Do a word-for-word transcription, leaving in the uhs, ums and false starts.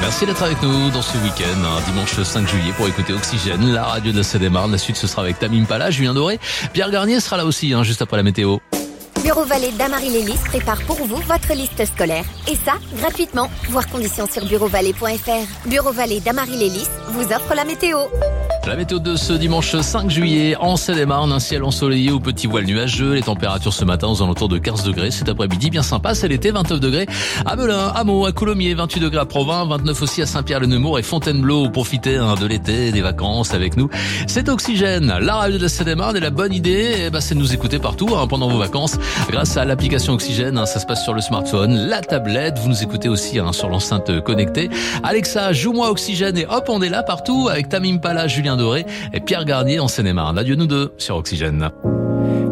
Merci d'être avec nous dans ce week-end, hein, dimanche cinq juillet, pour écouter Oxygène, la radio de la Seine-et-Marne. La suite, ce sera avec Tamim Pala, Julien Doré. Pierre Garnier sera là aussi, hein, juste après la météo. Bureau Vallée d'Amarie-Lélis prépare pour vous votre liste scolaire. Et ça, gratuitement. Voir conditions sur bureau vallée point f r. Bureau Vallée d'Amarie-Lélis vous offre la météo. La météo de ce dimanche cinq juillet, en Seine-et-Marne, un ciel ensoleillé ou petit voile nuageux. Les températures ce matin aux alentours de quinze degrés. Cet après-midi, bien sympa, c'est l'été, vingt-neuf degrés à Melun, à Meaux, à Coulommiers, vingt-huit degrés à Provins, vingt-neuf aussi à Saint-Pierre-le-Nemours et Fontainebleau. Profitez hein, de l'été, des vacances avec nous. C'est Oxygène, la radio de la Seine-et-Marne, et la bonne idée, eh ben, c'est de nous écouter partout hein, pendant vos vacances. Grâce à l'application Oxygène, hein, ça se passe sur le smartphone, la tablette. Vous nous écoutez aussi hein, sur l'enceinte connectée. Alexa, joue-moi Oxygène et hop, on est là partout avec Tamim Pala, Julien Doré et Pierre Garnier en Seine-et-Marne. Adieu nous deux sur Oxygène.